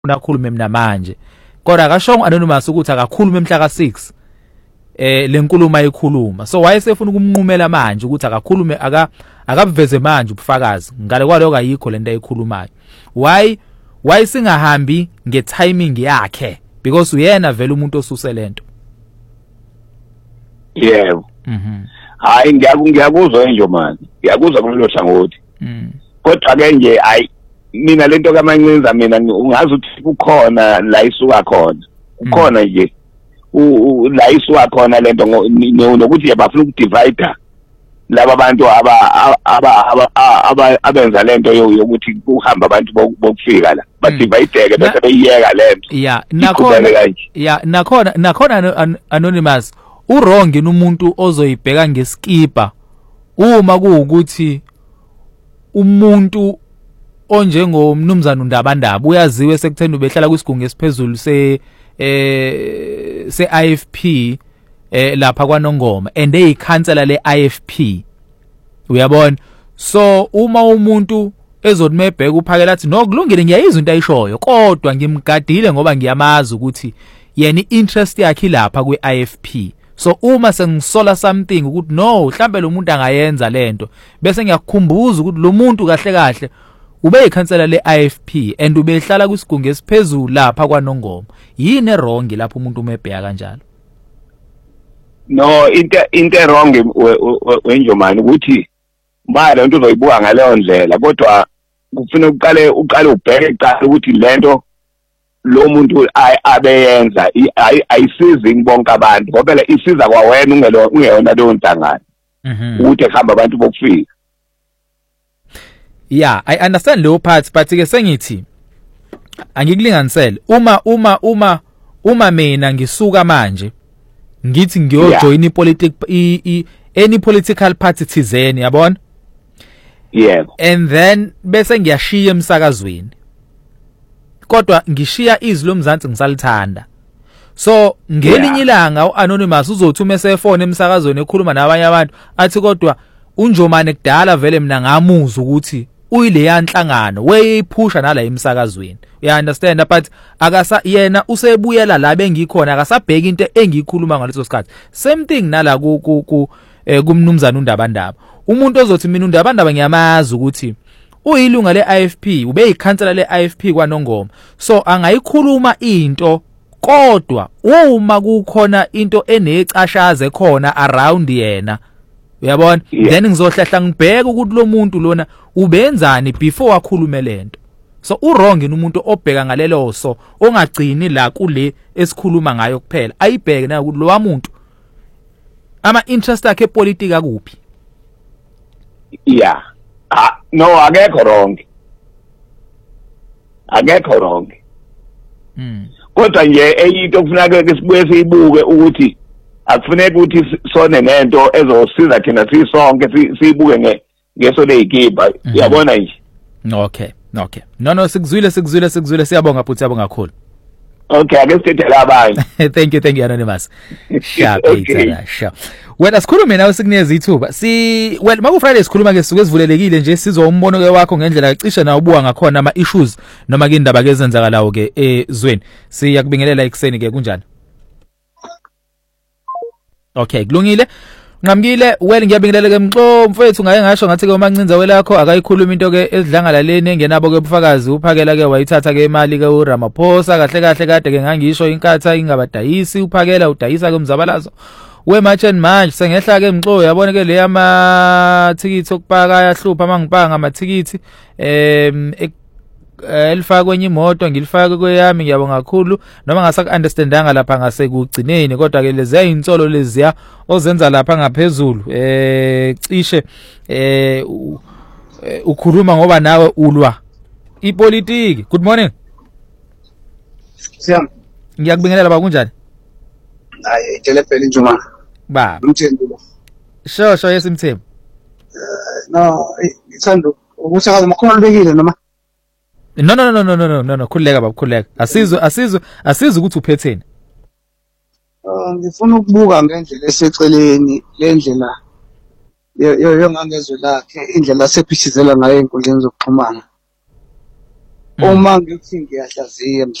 akhulume mina manje kodwa akashongo Anonymous ukuthi akakhulume mhla ka6 lenkulumo ayikhuluma so wayesefuna ukumnqumela manje ukuthi akakhulume akabuveze manje ubufakazi ngale kwaloko ayikho lento ayikhulumayo why singahambi ngetiming yakhe because uyena vele umuntu osuse lento yebo hayi ngiyakuzwa nje manje ngiyakuzwa kulelo hlangothi kodwa ke nje hayi mina lento kaMancinza mina ungazi ukuthi kukhona la isuka khona ukhona nje la isuka khona lento nokuthi yabafuna ukudivide laba bantu abenza lento yokuthi kuhamba abantu bokufika la badivideke bese beyiyeka lento nakhona Anonymous uwrong umuntu ozoyibheka ngeskipa uma kuukuthi umuntu onjengomnumzana uNdabandaba uyaziwe sekuthenda ubehlala kwisigungu esiphezulu se-IFP lapha kwaNongoma and eyikhansela le-IFP uyabona so uma umuntu ezothi mebheka uphakela athi no kulungile ngiyayizwa into ayishoyo kodwa ngimgadile ngoba ngiyamazi ukuthi yena interest yakhe lapha kwi-IFP so uma sengisola something ukuthi no mhlambe lo muntu angayenza lento bese ngiyakukhumbuza ukuthi lo muntu kahle kahle ube ikhansela le-IFP and ubehlala kwisigungu esiphezulu lapha kwaNongoma yini wrong lapho umuntu umebheka kanjalo no into wrong wenjomani ukuthi manje lento uzoyibuka ngaleyo ndlela kodwa kufuna uqale ubheke icala ukuthi lento lo muntu abeyenza ayisizi bonke abantu ngoba le isiza kwawena ungeyona leyo ntangana ukuthi ehamba abantu bokufika yeah I understand leyo part but ke sengithi angikulinganisele uma mina ngisuka manje ngithi ngiyojoin any political party thizeni yabona yebo and then bese ngiyashiya emsakazweni kodwa ngishiya izwi lomzansi ngisalithanda so ngelinye ilanga uAnonymous uzothi uma esefone emsakazweni ekhuluma nabanye abantu athi kodwa uNjomane kudala vele mina ngamuzwa ukuthi uyile yanhlangano weyiphusha nala emsakazweni you understand but akasa yena usebuyela la bengikhona akasabheka into engiyikhuluma ngaleso sikhathi same thing nala kumnumzana uNdabandaba umuntu ozothi mina uNdabandaba ngiyamazi ukuthi uyilunga le-IFP ubeyikhansela le-IFP kwaNongoma so angayikhuluma into kodwa uma kukhona into enecashaze khona around yena uyabona then ngizohlahla ngibheka ukuthi lo muntu lona ubenzani before akhulume lento so uwrong umuntu obheka ngalelo so ongagcini la kule esikhuluma ngayo kuphela ayibheke na ukuthi lo wamuntu ama interest akhe politika kuphi yeah no akekho wrong kodwa nje eyinto kufuneka ke sibuye siyibuke ukuthi akufuneka ukuthi sone nento ezosiza thina sisonke siyibuke ngeso leyikipa uyabona nje okay no sikuzwile siyabonga futhi siyabonga kakhulu okay ake sithethele abanye thank you Anonymous sure wena sikhulume nawe sikunikeza ithuba maku Friday sikhuluma ke suke sivulelekile nje sizwa umbono ke wakho ngendlela cishe na ubuka ngakhona ama issues noma ke indaba ke ezenzakalawo ke ezweni siyakubingelela ekseni ke kunjani okay kulungile nqamkile ngiyabingelela ke mxo mfethu ngaye ngasho ngathi ke uMancinza welakho akayikhuluma into ke ezidlangalaleni engenabo ke ubufakazi uphakela ke wayithatha ke imali ke uRamaphosa kahle kade ke ngangisho inkatha ingabadayisi uphakela udayisa ke umzabalazo wematchen manje sengehla ke mxo yabona ke le yamathikithi okupaka ayahlupha mangipanga amathikithi elifaka kwenye imoto ngilifaka kweyami ngiyabonga kakhulu noma ngasaku-understandanga lapha ngasekugcineni kodwa ke leziya insolo leziya ozenza lapha ngaphezulu cishe ukhuluma ngoba nawe ulwa ipolitiki. Good morning. Siyam. Ngiyakubingelela ba kunjani? Hayi telephone Njuma. Ba. Umthembu. Sure yesimthembu. No, ithando ukusakaza makhululekile noma? No, khuleka baba khuleka. Asizwe ukuthi uphetheni. Ngifuna ukubuka ngendlela eseceleni, le ndlela yongangezwe lakhe, indlela sephishizela ngayo enkundleni zokuxhumana. uma ngikuthi ngiyahlaziya